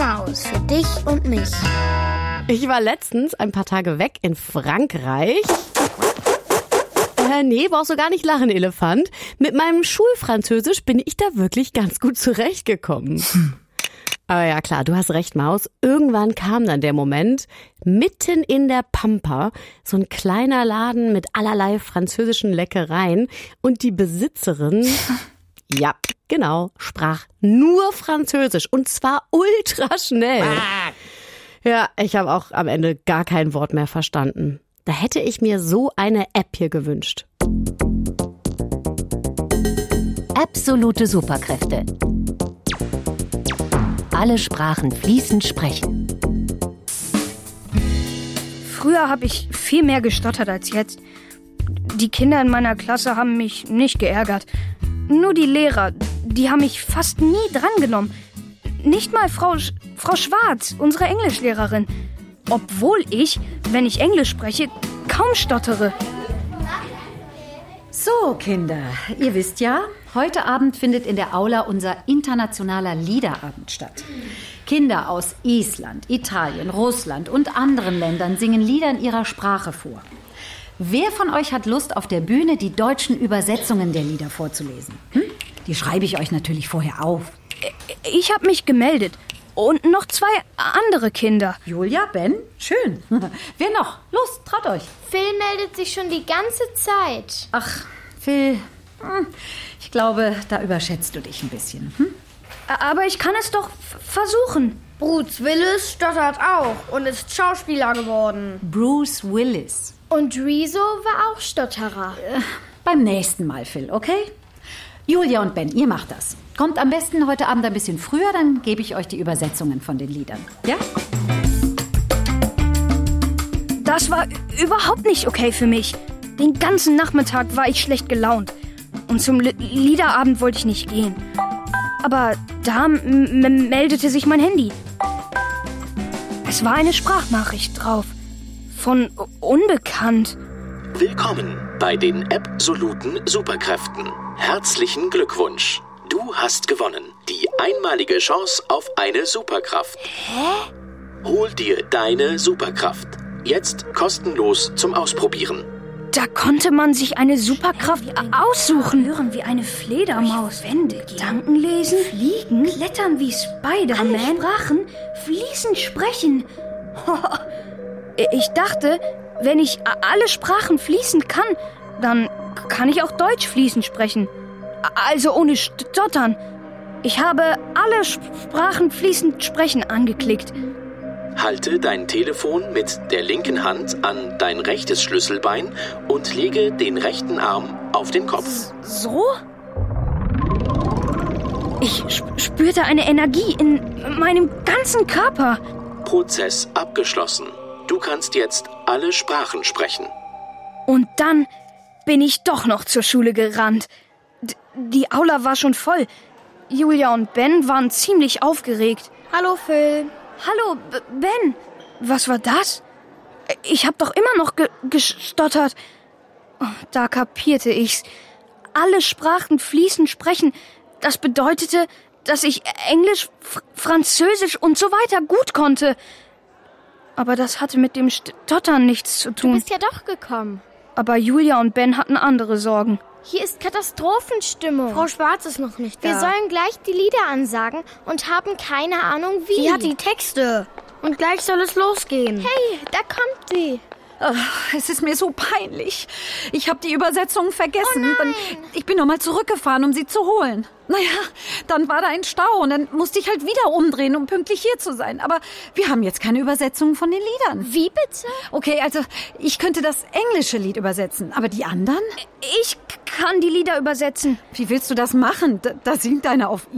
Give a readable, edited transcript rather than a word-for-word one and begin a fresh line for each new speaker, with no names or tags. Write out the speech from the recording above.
Maus für dich und mich.
Ich war letztens ein paar Tage weg in Frankreich. Nee, brauchst du gar nicht lachen, Elefant. Mit meinem Schulfranzösisch bin ich da wirklich ganz gut zurechtgekommen. Aber ja klar, du hast recht, Maus. Irgendwann kam dann der Moment, mitten in der Pampa, so ein kleiner Laden mit allerlei französischen Leckereien. Und die Besitzerin, ja, genau, sprach nur Französisch. Und zwar ultra schnell. Ja, ich habe auch am Ende gar kein Wort mehr verstanden. Da hätte ich mir so eine App hier gewünscht.
Absolute Superkräfte. Alle Sprachen fließend sprechen.
Früher habe ich viel mehr gestottert als jetzt. Die Kinder in meiner Klasse haben mich nicht geärgert. Nur die Lehrer, die haben mich fast nie drangenommen. Nicht mal Frau Schwarz, unsere Englischlehrerin. Obwohl ich, wenn ich Englisch spreche, kaum stottere.
So, Kinder, ihr wisst ja, heute Abend findet in der Aula unser internationaler Liederabend statt. Kinder aus Island, Italien, Russland und anderen Ländern singen Lieder in ihrer Sprache vor. Wer von euch hat Lust, auf der Bühne die deutschen Übersetzungen der Lieder vorzulesen? Die schreibe ich euch natürlich vorher auf.
Ich habe mich gemeldet. Und noch 2 andere Kinder.
Julia, Ben, schön. Wer noch? Los, traut euch.
Phil meldet sich schon die ganze Zeit.
Ach, Phil, ich glaube, da überschätzt du dich ein bisschen.
Aber ich kann es doch versuchen.
Bruce Willis stottert auch und ist Schauspieler geworden.
Bruce Willis.
Und Rezo war auch Stotterer.
Beim nächsten Mal, Phil, okay? Julia und Ben, ihr macht das. Kommt am besten heute Abend ein bisschen früher, dann gebe ich euch die Übersetzungen von den Liedern. Ja?
Das war überhaupt nicht okay für mich. Den ganzen Nachmittag war ich schlecht gelaunt. Und zum Liederabend wollte ich nicht gehen. Aber da meldete sich mein Handy. Es war eine Sprachnachricht drauf. Von Unbekannt.
Willkommen bei den absoluten Superkräften. Herzlichen Glückwunsch. Du hast gewonnen. Die einmalige Chance auf eine Superkraft.
Hä?
Hol dir deine Superkraft. Jetzt kostenlos zum Ausprobieren.
Da konnte man sich eine Superkraft aussuchen. Hören wie eine Fledermaus. Wände Gedanken lesen, fliegen, klettern wie Spider-Man. Alle Sprachen fließend sprechen. Ich dachte, wenn ich alle Sprachen fließend kann, dann kann ich auch Deutsch fließend sprechen. Also ohne Stottern. Ich habe alle Sprachen fließend sprechen angeklickt.
Halte dein Telefon mit der linken Hand an dein rechtes Schlüsselbein und lege den rechten Arm auf den Kopf.
So? Ich spürte eine Energie in meinem ganzen Körper.
Prozess abgeschlossen. Du kannst jetzt alle Sprachen sprechen.
Und dann bin ich doch noch zur Schule gerannt. Die Aula war schon voll. Julia und Ben waren ziemlich aufgeregt.
Hallo Phil.
Hallo, Ben. Was war das? Ich habe doch immer noch gestottert. Oh, da kapierte ich's. Alle Sprachen fließend sprechen. Das bedeutete, dass ich Englisch, Französisch und so weiter gut konnte. Aber das hatte mit dem Stottern nichts zu tun.
Du bist ja doch gekommen.
Aber Julia und Ben hatten andere Sorgen.
Hier ist Katastrophenstimmung.
Frau Schwarz ist noch nicht da.
Wir sollen gleich die Lieder ansagen und haben keine Ahnung wie.
Sie hat die Texte. Und gleich soll es losgehen.
Hey, da kommt sie.
Es ist mir so peinlich. Ich habe die Übersetzung vergessen.
Oh nein.
Ich bin nochmal zurückgefahren, um sie zu holen. Naja, dann war da ein Stau und dann musste ich halt wieder umdrehen, um pünktlich hier zu sein. Aber wir haben jetzt keine Übersetzung von den Liedern.
Wie bitte?
Okay, also ich könnte das englische Lied übersetzen, aber die anderen?
Ich kann die Lieder übersetzen.
Wie willst du das machen? Da singt einer auf